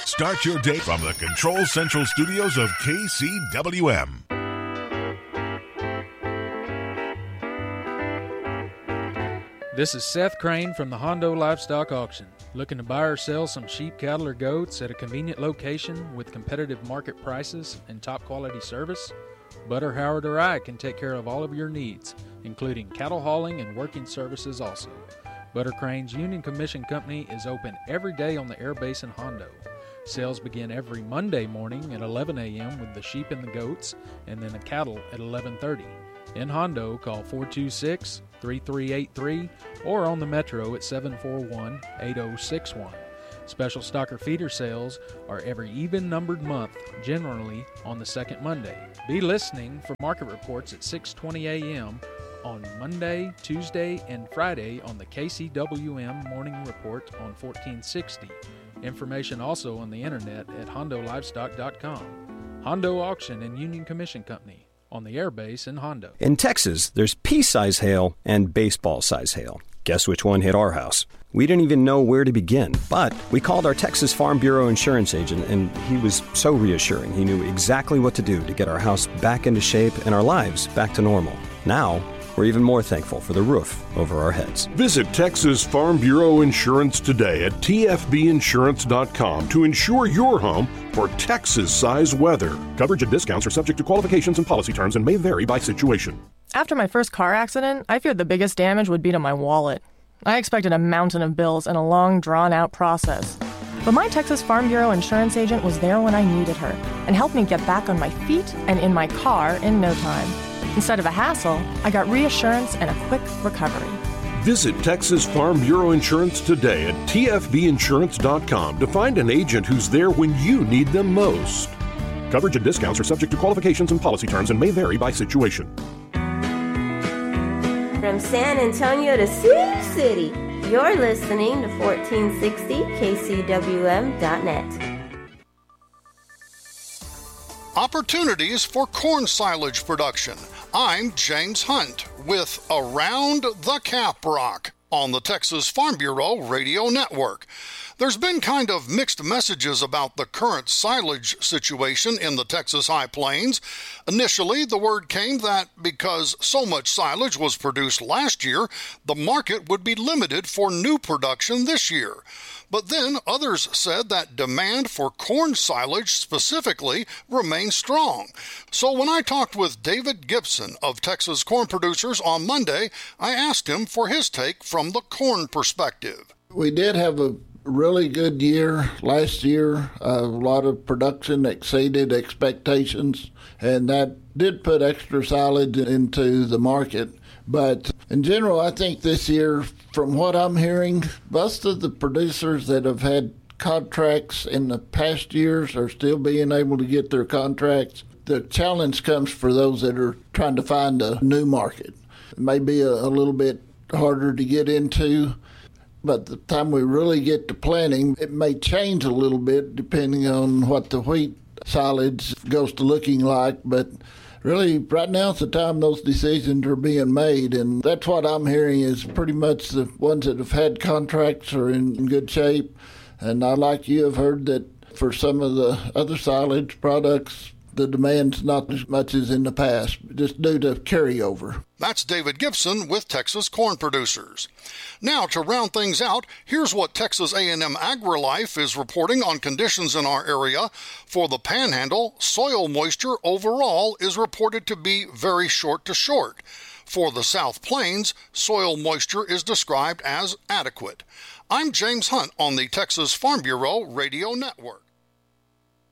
Start your day from the Control Central Studios of KCWM. This is Seth Crane from the Hondo Livestock Auction. Looking to buy or sell some sheep, cattle, or goats at a convenient location with competitive market prices and top quality service? Butter, Howard, or I can take care of all of your needs, including cattle hauling and working services also. Butter Crane's Union Commission Company is open every day on the Air Base in Hondo. Sales begin every Monday morning at 11 a.m. with the sheep and the goats, and then the cattle at 11:30. In Hondo, call 426-3383 or on the Metro at 741-8061. Special stocker feeder sales are every even-numbered month, generally on the second Monday. Be listening for market reports at 6:20 a.m. on Monday, Tuesday, and Friday on the KCWM Morning Report on 1460. Information also on the internet at hondolivestock.com. Hondo Auction and Union Commission Company on the Air Base in Hondo. In Texas, there's pea-size hail and baseball-size hail. Guess which one hit our house? We didn't even know where to begin, but we called our Texas Farm Bureau insurance agent, and he was so reassuring. He knew exactly what to do to get our house back into shape and our lives back to normal. Now, we're even more thankful for the roof over our heads. Visit Texas Farm Bureau Insurance today at tfbinsurance.com to insure your home for Texas-size weather. Coverage and discounts are subject to qualifications and policy terms and may vary by situation. After my first car accident, I feared the biggest damage would be to my wallet. I expected a mountain of bills and a long, drawn-out process. But my Texas Farm Bureau insurance agent was there when I needed her and helped me get back on my feet and in my car in no time. Instead of a hassle, I got reassurance and a quick recovery. Visit Texas Farm Bureau Insurance today at tfbinsurance.com to find an agent who's there when you need them most. Coverage and discounts are subject to qualifications and policy terms and may vary by situation. From San Antonio to Sioux City, you're listening to 1460 KCWM.net. Opportunities for corn silage production. I'm James Hunt with Around the Caprock on the Texas Farm Bureau Radio Network. There's been kind of mixed messages about the current silage situation in the Texas High Plains. Initially, the word came that because so much silage was produced last year, the market would be limited for new production this year. But then others said that demand for corn silage specifically remains strong. So when I talked with David Gibson of Texas Corn Producers on Monday, I asked him for his take from the corn perspective. We did have a really good year last year. A lot of production exceeded expectations, and that did put extra silage into the market. But in general, I think this year, from what I'm hearing, most of the producers that have had contracts in the past years are still being able to get their contracts. The challenge comes for those that are trying to find a new market. It may be a little bit harder to get into, but the time we really get to planting, it may change a little bit depending on what the wheat silage goes to looking like. But really, right now is the time those decisions are being made, and that's what I'm hearing is pretty much the ones that have had contracts are in good shape. And I, like you, have heard that for some of the other silage products, the demand's not as much as in the past, just due to carryover. That's David Gibson with Texas Corn Producers. Now, to round things out, here's what Texas A&M AgriLife is reporting on conditions in our area. For the Panhandle, soil moisture overall is reported to be very short to short. For the South Plains, soil moisture is described as adequate. I'm James Hunt on the Texas Farm Bureau Radio Network.